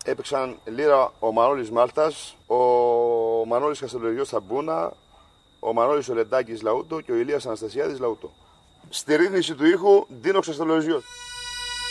Έπαιξαν λίρα ο Μανώλης Μάλτας, ο Μανώλης Καστελογιός Ταμπούνα, ο Μανώλης Ολεντάκης Λαούτο και ο Ηλίας Αναστασιάδης Λαούτο. Στη ρύθμιση του ήχου Ντίνο Καστελογιός.